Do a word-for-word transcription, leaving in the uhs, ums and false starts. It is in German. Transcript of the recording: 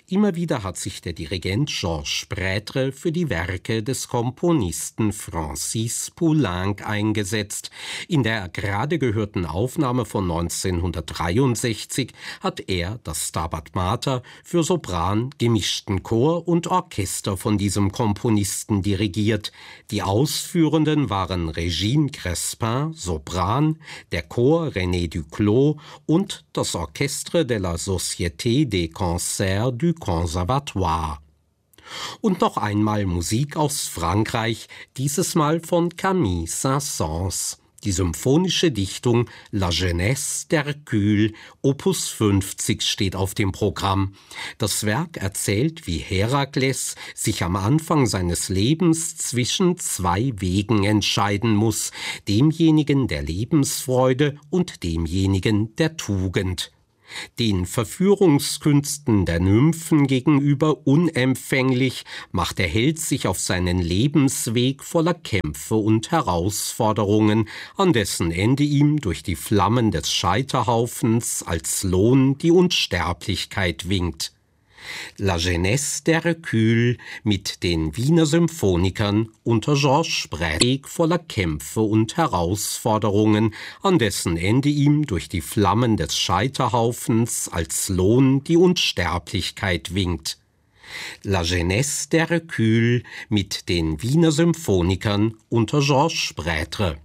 Immer wieder hat sich der Dirigent Georges Prêtre für die Werke des Komponisten Francis Poulenc eingesetzt. In der gerade gehörten Aufnahme von neunzehnhundertdreiundsechzig hat er das Stabat Mater für Sopran, gemischten Chor und Orchester von diesem Komponisten dirigiert. Die Ausführenden waren Régine Crespin, Sopran, der Chor René Duclos und das Orchestre de la Société des Concerts du Conservatoire. Und noch einmal Musik aus Frankreich, dieses Mal von Camille Saint-Saëns. Die symphonische Dichtung La Jeunesse d'Hercule, Opus fünfzig, steht auf dem Programm. Das Werk erzählt, wie Herakles sich am Anfang seines Lebens zwischen zwei Wegen entscheiden muss, demjenigen der Lebensfreude und demjenigen der Tugend. Den Verführungskünsten der Nymphen gegenüber unempfänglich, macht der Held sich auf seinen Lebensweg voller Kämpfe und Herausforderungen, an dessen Ende ihm durch die Flammen des Scheiterhaufens als Lohn die Unsterblichkeit winkt. La Jeunesse d'Hercule mit den Wiener Symphonikern unter Georges Prêtre, voller Kämpfe und Herausforderungen, an dessen Ende ihm durch die Flammen des Scheiterhaufens als Lohn die Unsterblichkeit winkt. La Jeunesse d'Hercule mit den Wiener Symphonikern unter Georges Prêtre.